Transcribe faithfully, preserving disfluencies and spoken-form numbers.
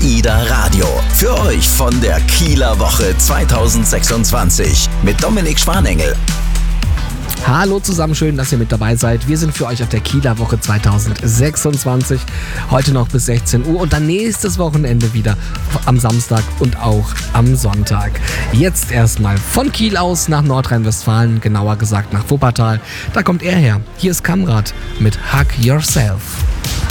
AIDA Radio. Für euch von der Kieler Woche zwanzig sechsundzwanzig mit Dominik Schwanengel. Hallo zusammen, schön, dass ihr mit dabei seid. Wir sind für euch auf der Kieler Woche zwanzig sechsundzwanzig. Heute noch bis sechzehn Uhr und dann nächstes Wochenende wieder am Samstag und auch am Sonntag. Jetzt erstmal von Kiel aus nach Nordrhein-Westfalen, genauer gesagt nach Wuppertal. Da kommt er her. Hier ist Kamrat mit Hug Yourself.